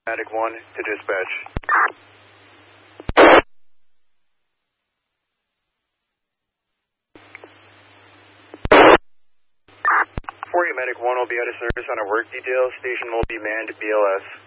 Medic 1 to dispatch. For you, Medic 1 will be out of service on a work detail. Station will be manned BLS.